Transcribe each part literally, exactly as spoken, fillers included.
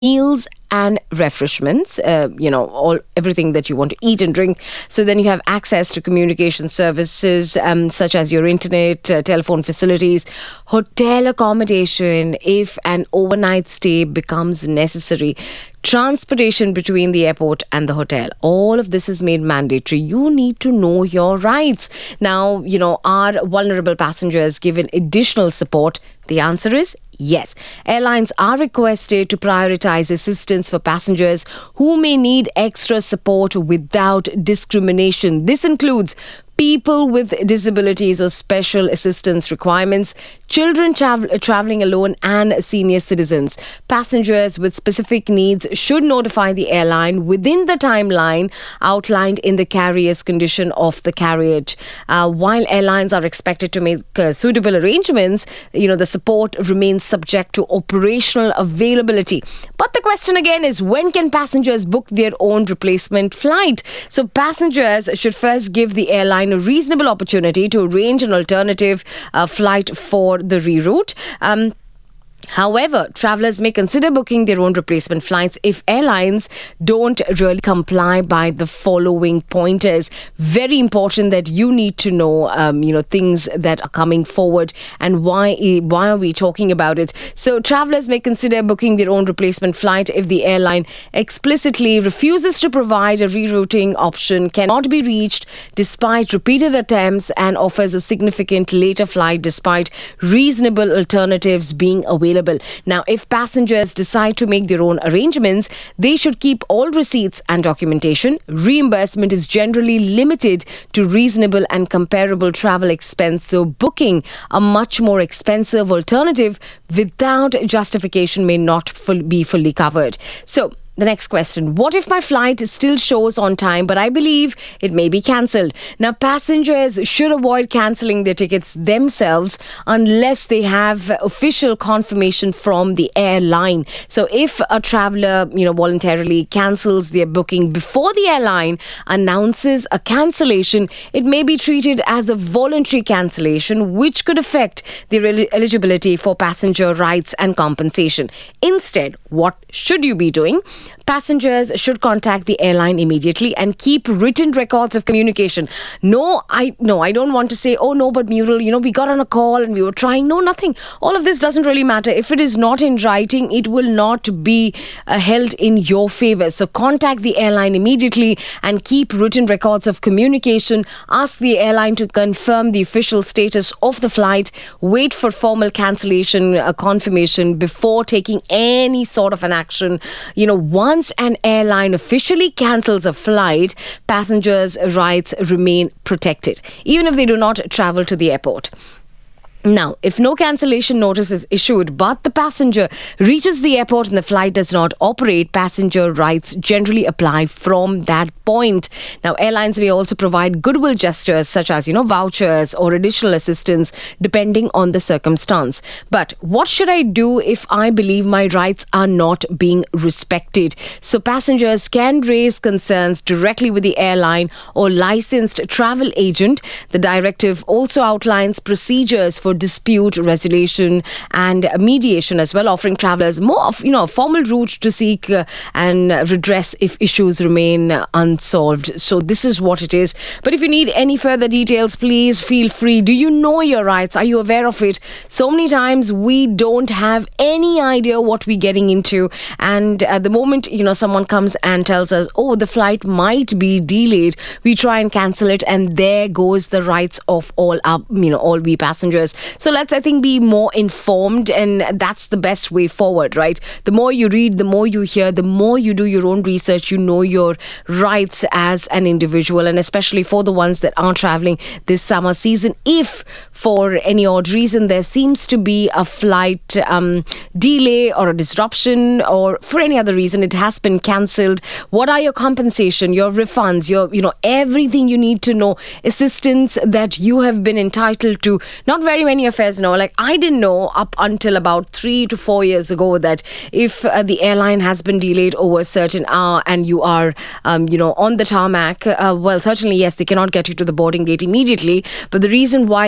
meals and refreshments, uh, you know, all everything that you want to eat and drink. So then you have access to communication services um, such as your internet, uh, telephone facilities, hotel accommodation if an overnight stay becomes necessary, transportation between the airport and the hotel. All of this is made mandatory. You need to know your rights. Now, you know, are vulnerable passengers given additional support? The answer is yes. Airlines are requested to prioritize assistance for passengers who may need extra support without discrimination. This includes people with disabilities or special assistance requirements, children travel, traveling alone, and senior citizens. Passengers with specific needs should notify the airline within the timeline outlined in the carrier's condition of the carriage. Uh, while airlines are expected to make uh, suitable arrangements, you know, the support remains subject to operational availability. But the question again is, when can passengers book their own replacement flight? So passengers should first give the airline a reasonable opportunity to arrange an alternative uh, flight for the reroute. Um, However, travelers may consider booking their own replacement flights if airlines don't really comply by the following pointers. Very important that you need to know, um, you know, things that are coming forward and why why are we talking about it. So, travelers may consider booking their own replacement flight if the airline explicitly refuses to provide a rerouting option, cannot be reached despite repeated attempts, and offers a significant later flight despite reasonable alternatives being available. Now, if passengers decide to make their own arrangements, they should keep all receipts and documentation. Reimbursement is generally limited to reasonable and comparable travel expense, so booking a much more expensive alternative without justification may not full, be fully covered. So, the next question: what if my flight still shows on time, but I believe it may be cancelled? Now, passengers should avoid cancelling their tickets themselves unless they have official confirmation from the airline. So, if a traveller, you know, voluntarily cancels their booking before the airline announces a cancellation, it may be treated as a voluntary cancellation, which could affect their el- eligibility for passenger rights and compensation. Instead, what should you be doing? Passengers should contact the airline immediately and keep written records of communication. No, I no, I don't want to say, oh no, but Muriel, you know, we got on a call and we were trying. No, nothing. All of this doesn't really matter. If it is not in writing, it will not be uh, held in your favor. So contact the airline immediately and keep written records of communication. Ask the airline to confirm the official status of the flight. Wait for formal cancellation uh, confirmation before taking any sort of an action. You know, once an airline officially cancels a flight, passengers' rights remain protected, even if they do not travel to the airport. Now, if no cancellation notice is issued but the passenger reaches the airport and the flight does not operate, passenger rights generally apply from that point. Now, airlines may also provide goodwill gestures such as, you know, vouchers or additional assistance depending on the circumstance. But what should I do if I believe my rights are not being respected? So passengers can raise concerns directly with the airline or licensed travel agent. The directive also outlines procedures for dispute resolution and mediation as well, offering travelers more of, you know, a formal route to seek uh, and redress if issues remain uh, unsolved. So this is what it is. But if you need any further details, please feel free. Do you know your rights? Are you aware of it? So many times we don't have any idea what we're getting into, and at the moment, you know, someone comes and tells us, oh, the flight might be delayed, we try and cancel it, and there goes the rights of all our, you know, all we passengers. So let's, I think, be more informed, and that's the best way forward, right? The more you read, the more you hear, the more you do your own research, you know your rights as an individual, and especially for the ones that are traveling this summer season. If for any odd reason there seems to be a flight um, delay or a disruption, or for any other reason it has been cancelled, what are your compensation, your refunds, your, you know, everything you need to know, assistance that you have been entitled to. Not very many of us know. Like, I didn't know up until about three to four years ago that if uh, the airline has been delayed over a certain hour and you are, um, you know, on the tarmac, uh, well, certainly, yes, they cannot get you to the boarding gate immediately. But the reason why they don't do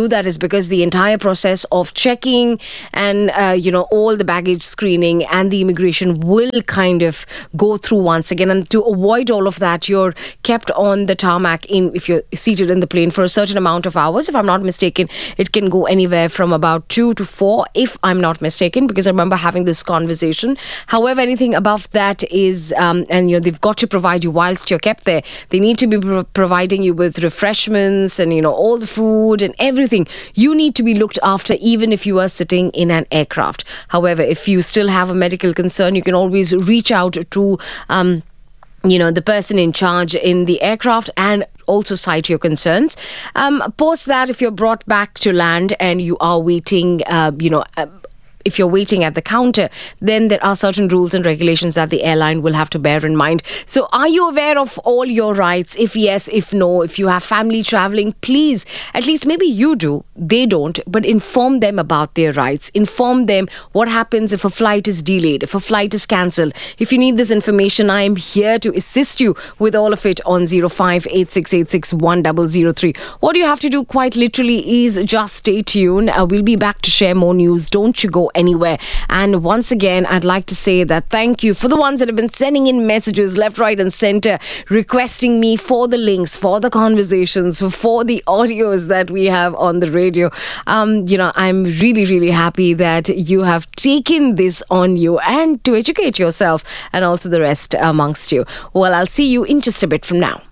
do that is because the entire process of checking and, uh, you know, all the baggage screening and the immigration will kind of go through once again. And to avoid all of that, you're kept on the tarmac in, if you're seated in the plane, for a certain amount of hours. If I'm not mistaken, it can go anywhere from about two to four, if I'm not mistaken, because I remember having this conversation. However, anything above that is, um, and you know, they've got to provide you whilst you're kept there. They need to be pro- providing you with refreshments and, you know, all the food and everything. You need to be looked after, even if you are sitting in an aircraft. However, if you still have a medical concern, you can always reach out to, um, you know, the person in charge in the aircraft and also cite your concerns. Um, post that, if you're brought back to land and you are waiting, uh, you know, uh, if you're waiting at the counter, then there are certain rules and regulations that the airline will have to bear in mind. So are you aware of all your rights? If yes, if no, if you have family traveling, please, at least maybe you do, they don't, but inform them about their rights. Inform them what happens if a flight is delayed, if a flight is cancelled. If you need this information, I am here to assist you with all of it on zero five eight six eight six one zero zero three. What you have to do quite literally is just stay tuned. Uh, we'll be back to share more news. Don't you go anywhere. And once again, I'd like to say that thank you for the ones that have been sending in messages left, right and center, requesting me for the links, for the conversations, for the audios that we have on the radio. Um, you know, I'm really, really happy that you have taken this on you and to educate yourself and also the rest amongst you. Well, I'll see you in just a bit from now.